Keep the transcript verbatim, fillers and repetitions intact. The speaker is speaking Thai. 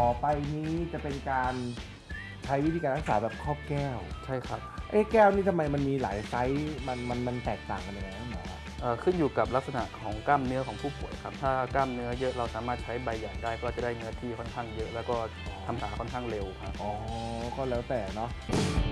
ไปนี้จะเป็นการใช้วิธีการรักษาแบบครอบแก้วใช่ครับเอ้แก้วนี่ทำไมมันมีหลายไซส์มันมันมันแตกต่างกันยังไงครับหมอเอ่อขึ้นอยู่กับลักษณะของกล้ามเนื้อของผู้ป่วยครับถ้ากล้ามเนื้อเยอะเราสามารถใช้ใบใหญ่ได้ก็จะได้เนื้อที่ค่อนข้างเยอะแล้วก็ทำตาค่อนข้างเร็วครับอ๋อก็แล้วแต่เนาะ